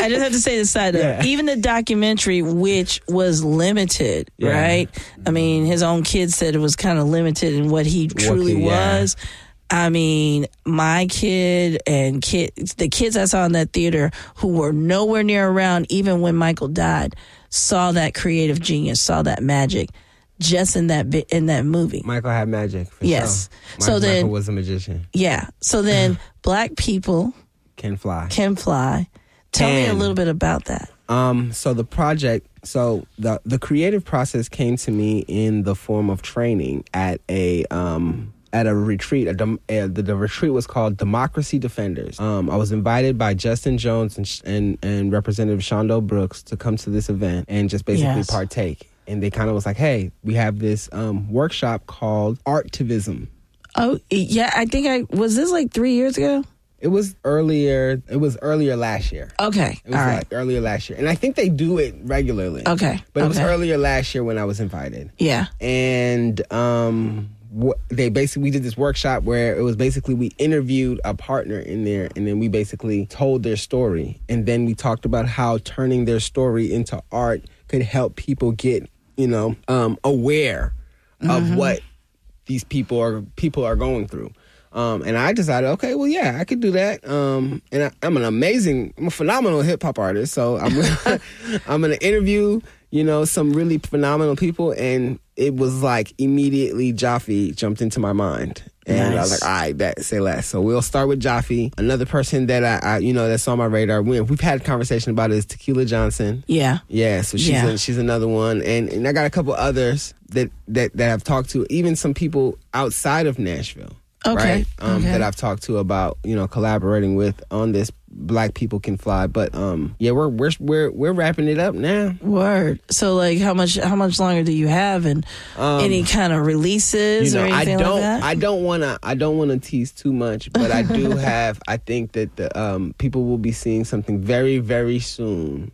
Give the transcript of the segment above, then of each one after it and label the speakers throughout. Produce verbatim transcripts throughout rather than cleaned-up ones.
Speaker 1: I just have to say this side
Speaker 2: Yeah.
Speaker 1: of even the documentary, which was limited,
Speaker 2: Yeah.
Speaker 1: right? I mean, his own kid said it was kind of limited in what he truly
Speaker 2: he- yeah.
Speaker 1: was. I mean, my kid and kid, the kids I saw in that theater who were nowhere near around, even when Michael died, saw that creative genius, saw that magic, just in that bit in that movie.
Speaker 2: Michael had magic. For
Speaker 1: Yes.
Speaker 2: Sure.
Speaker 1: So
Speaker 2: Michael
Speaker 1: then-
Speaker 2: was a magician.
Speaker 1: Yeah. So then, black people
Speaker 2: Can fly.
Speaker 1: can fly. Tell me a
Speaker 2: And-
Speaker 1: little bit about that.
Speaker 2: Um, so the project, so the the creative process came to me in the form of training at a um at a retreat. A dem, uh, the, the retreat was called Democracy Defenders. Um, I was invited by Justin Jones and and, and Representative Shondo Brooks to come to this event and just basically
Speaker 1: Yes.
Speaker 2: partake. And they kind of was like, hey, we have this um, workshop called Artivism.
Speaker 1: Oh, yeah. I think I was this like three years ago.
Speaker 2: It was earlier. It was earlier last year.
Speaker 1: Okay.
Speaker 2: It was
Speaker 1: All right.
Speaker 2: like earlier last year, and I think they do it regularly.
Speaker 1: Okay.
Speaker 2: But it was
Speaker 1: Okay.
Speaker 2: earlier last year when I was invited.
Speaker 1: Yeah.
Speaker 2: And um, wh- they basically we did this workshop where it was basically we interviewed a partner in there, and then we basically told their story, and then we talked about how turning their story into art could help people get, you know, um, aware of what these people are people are going through. Um, and I decided, okay, well, yeah, I could do that. Um, and I, I'm an amazing, I'm a phenomenal hip hop artist. So I'm, I'm going to interview, you know, some really phenomenal people. And it was like immediately Jaffe jumped into my mind. And I was
Speaker 1: Nice.
Speaker 2: like, all right, bet, say less. So we'll start with Jaffe. Another person that I, I you know, that's on my radar. We, we've had a conversation about it is Tequila Johnson.
Speaker 1: Yeah.
Speaker 2: Yeah, so she's
Speaker 1: Yeah.
Speaker 2: a, she's another one, and and I got a couple others that that that I've talked to, even some people outside of Nashville,
Speaker 1: Okay,
Speaker 2: right? Um,
Speaker 1: okay.
Speaker 2: That I've talked to about, you know, collaborating with on this Black People Can Fly. But um, yeah, we're we're we're we're wrapping it up now.
Speaker 1: Word. So, like, how much how much longer do you have, and any kind of releases
Speaker 2: You know,
Speaker 1: or
Speaker 2: I
Speaker 1: anything
Speaker 2: don't
Speaker 1: like that?
Speaker 2: I don't want to I don't want to tease too much, but I do have. I think that the um people will be seeing something very very soon.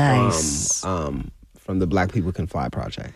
Speaker 1: Nice.
Speaker 2: Um, um from the Black People Can Fly project.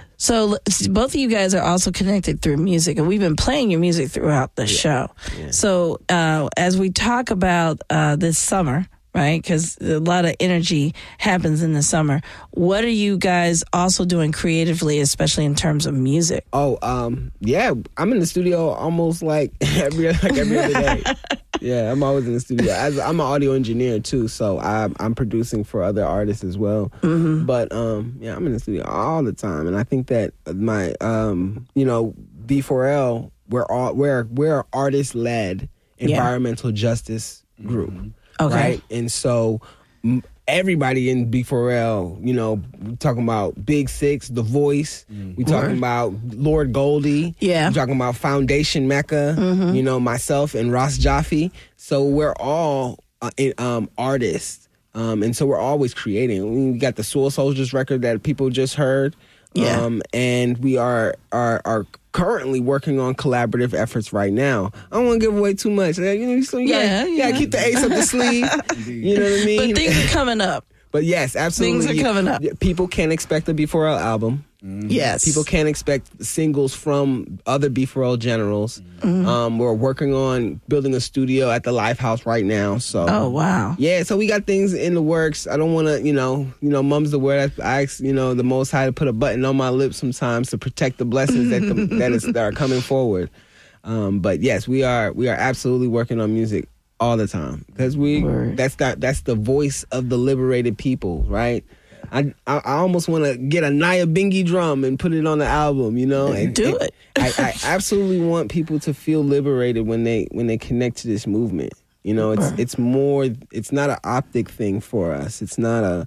Speaker 1: So l- both of you guys are also connected through music, and we've been playing your music throughout the show. So uh, as we talk about uh, this summer, right, because a lot of energy happens in the summer, what are you guys also doing creatively, especially in terms of music?
Speaker 2: Oh, um, yeah, I'm in the studio almost like every like every other day. Yeah, I'm always in the studio. As I'm an audio engineer too, so I'm I'm producing for other artists as well. Mm-hmm. But um, yeah, I'm in the studio all the time, and I think that my um, you know, B four L, we're all we're we're artist led environmental justice group,
Speaker 1: Okay.
Speaker 2: right? And so m- everybody in B four L, you know, we talking about Big Six, The Voice. We talking
Speaker 1: Word.
Speaker 2: about Lord Goldie.
Speaker 1: Yeah.
Speaker 2: We talking about Foundation Mecca. You know, myself and Ross Jaffe. So we're all uh, in, um, artists, um, and so we're always creating. We got the Soul Soldiers record that people just heard.
Speaker 1: Yeah.
Speaker 2: Um, and we are are are currently working on collaborative efforts right now. I don't want to give away too much. You know, so you gotta,
Speaker 1: Yeah,
Speaker 2: you gotta
Speaker 1: yeah.
Speaker 2: keep the ace up the sleeve. You know what I mean?
Speaker 1: But things are coming up.
Speaker 2: But yes, absolutely.
Speaker 1: Things are coming up.
Speaker 2: People can expect a B four L album.
Speaker 1: Yes.
Speaker 2: People can expect singles from other B four L generals.
Speaker 1: Mm-hmm.
Speaker 2: Um, we're working on building a studio at the Lifehouse right now. So
Speaker 1: Oh, wow.
Speaker 2: yeah, so we got things in the works. I don't want to, you know, you know, mum's the word. I, I ask, you know, the Most High to put a button on my lips sometimes to protect the blessings that the, that is that are coming forward. Um, but yes, we are we are absolutely working on music all the time because we
Speaker 1: Word.
Speaker 2: that's that that's the voice of the liberated people, right? I I, I almost want to get a Naya Bingi drum and put it on the album, you know. And
Speaker 1: Do
Speaker 2: and
Speaker 1: it.
Speaker 2: I, I absolutely want people to feel liberated when they when they connect to this movement. You know, it's
Speaker 1: Right.
Speaker 2: it's more. It's not an optic thing for us. It's not a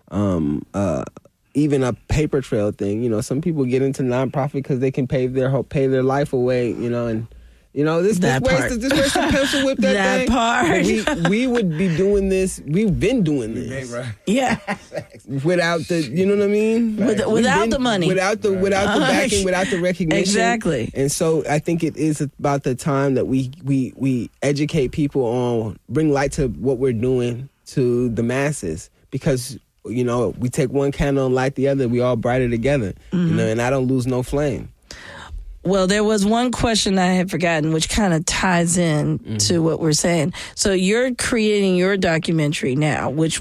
Speaker 2: um uh even a paper trail thing. You know, some people get into nonprofit because they can pay their whole, pay their life away. You know, and you know this
Speaker 1: That
Speaker 2: this ways
Speaker 1: part.
Speaker 2: to this ways to pencil whip that,
Speaker 1: That
Speaker 2: thing.
Speaker 1: part.
Speaker 2: But We we would be doing this. We've been doing this
Speaker 1: Yeah.
Speaker 2: without the. You know what I mean?
Speaker 1: With-
Speaker 2: We've
Speaker 1: without
Speaker 2: been-
Speaker 1: the money.
Speaker 2: without the without the backing, without the recognition.
Speaker 1: Exactly.
Speaker 2: And so I think it is about the time that we we we educate people on, bring light to what we're doing to the masses, because you know we take one candle and light the other, we all brighter together.
Speaker 1: Mm-hmm.
Speaker 2: You know, and I don't lose no flame.
Speaker 1: Well, there was one question I had forgotten, which kind of ties in
Speaker 2: Mm-hmm.
Speaker 1: to what we're saying. So you're creating your documentary now, which